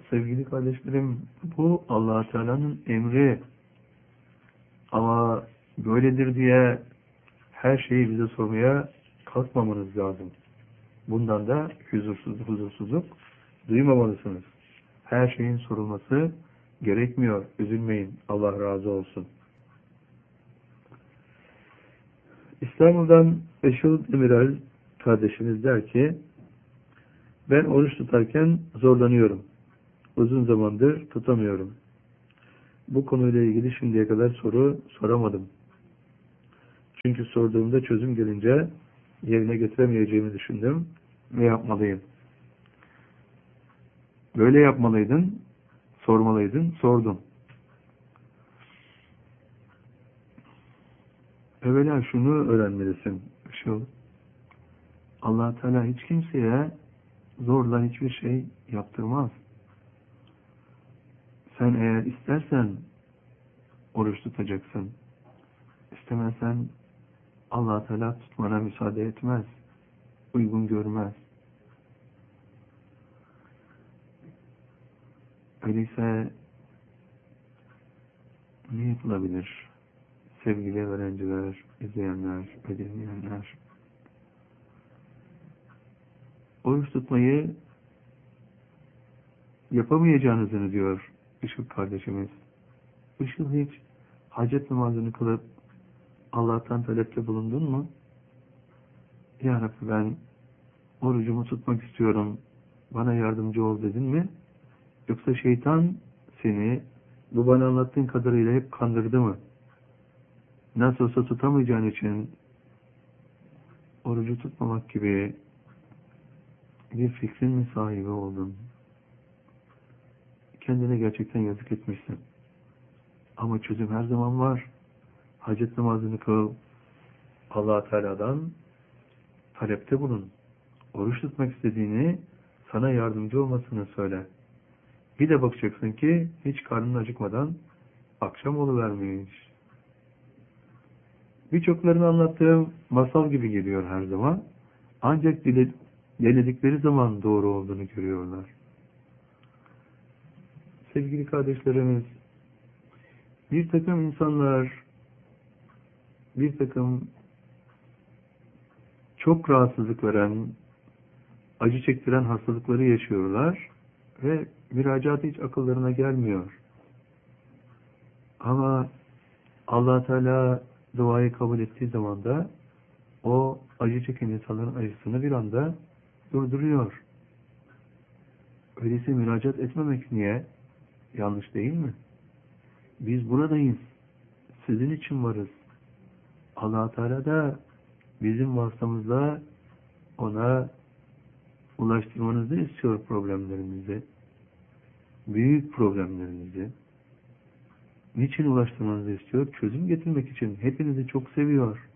Sevgili kardeşlerim, bu Allah Teala'nın emri. Ama böyledir diye her şeyi bize sormaya kalkmamanız lazım. Bundan da huzursuzluk duymamalısınız. Her şeyin sorulması gerekmiyor. Üzülmeyin. Allah razı olsun. İstanbul'dan Işıl Demiral kardeşimiz der ki, ben oruç tutarken zorlanıyorum. Uzun zamandır tutamıyorum. Bu konuyla ilgili şimdiye kadar soru soramadım. Çünkü sorduğumda çözüm gelince yerine getiremeyeceğimi düşündüm ve yapmalıyım. Böyle yapmalıydın, sormalıydın, sordun. Evvela şunu öğrenmelisin. Allah Teala hiç kimseye zorla hiçbir şey yaptırmaz. Sen eğer istersen oruç tutacaksın. İstemezsen Allah Teala tutmana müsaade etmez. Uygun görmez. Öyleyse ne yapılabilir? Sevgili öğrenciler, izleyenler, dinleyenler. Oruç tutmayı yapamayacağınızı diyor Işıl kardeşimiz. Işıl hiç hacet namazını kılıp Allah'tan talepte bulundun mu? Ya Rabbi, ben orucumu tutmak istiyorum, bana yardımcı ol dedin mi? Yoksa şeytan seni bu bana anlattığın kadarıyla hep kandırdı mı? Nasıl olsa tutamayacağın için orucu tutmamak gibi bir fikrin mi sahibi oldun? Kendine gerçekten yazık etmişsin. Ama çözüm her zaman var. Hacet namazını kıl, Allah Teala'dan talepte bulun. Oruç tutmak istediğini, sana yardımcı olmasını söyle. Bir de bakacaksın ki hiç karnın acıkmadan akşam oluvermiş. Birçoklarını anlattığım masal gibi geliyor her zaman. Ancak denedikleri zaman doğru olduğunu görüyorlar. Sevgili kardeşlerimiz, bir takım insanlar, bir takım çok rahatsızlık veren, acı çektiren hastalıkları yaşıyorlar ve müracaatı hiç akıllarına gelmiyor. Ama Allah Teala duayı kabul ettiği zaman da o acı çeken insanların acısını bir anda durduruyor. Öyleyse müracaat etmemek niye? Yanlış değil mi? Biz buradayız. Sizin için varız. Allah Teala da bizim vasıtamızla ona ulaştırmanızı istiyor problemlerinizi. Büyük problemlerinizi. Niçin ulaştırmanızı istiyor? Çözüm getirmek için. Hepinizi çok seviyor.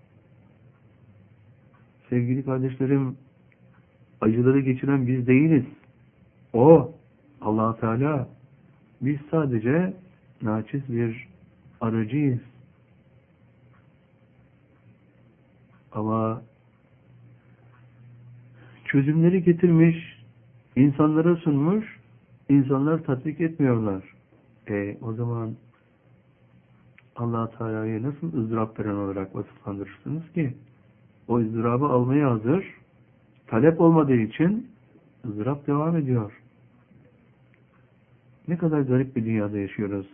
Sevgili kardeşlerim, acıları geçiren biz değiliz. O, Allah Teala. Biz sadece naçiz bir aracıyız. Ama çözümleri getirmiş, insanlara sunmuş, insanlar tatbik etmiyorlar. O zaman Allah Teala'yı nasıl ızdırap veren olarak vasıflandırırsınız ki? O ızdırabı almaya hazır, talep olmadığı için ızdırap devam ediyor. Ne kadar garip bir dünyada yaşıyoruz.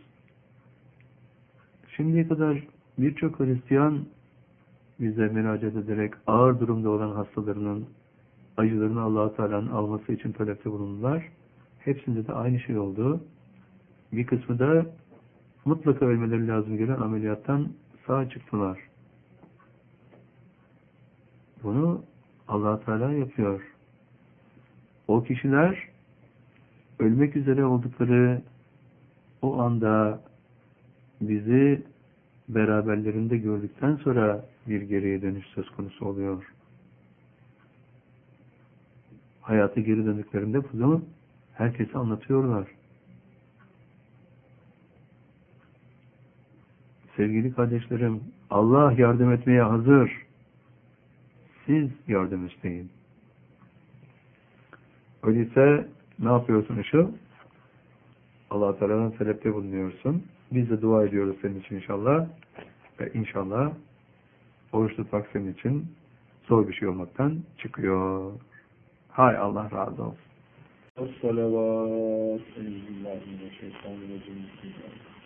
Şimdiye kadar birçok Hristiyan bize müracaat ederek ağır durumda olan hastalarının acılarını Allah Teala'nın alması için talepte bulundular. Hepsinde de aynı şey oldu. Bir kısmı da mutlaka ölmeleri lazım gelen ameliyattan sağ çıktılar. Bunu Allah Teala yapıyor. O kişiler ölmek üzere oldukları o anda bizi beraberlerinde gördükten sonra bir geriye dönüş söz konusu oluyor. Hayata geri döndüklerinde bunu herkese anlatıyorlar. Sevgili kardeşlerim, Allah yardım etmeye hazır. Siz yardım isteyin. Öyleyse ne yapıyorsun Işıl? Allah Teala'dan talepte bulunuyorsun. Biz de dua ediyoruz senin için inşallah. Ve inşallah oruç tutmak senin için zor bir şey olmaktan çıkıyor. Hay Allah razı olsun. Salavat. Euzubillahimineşşeytanirracim.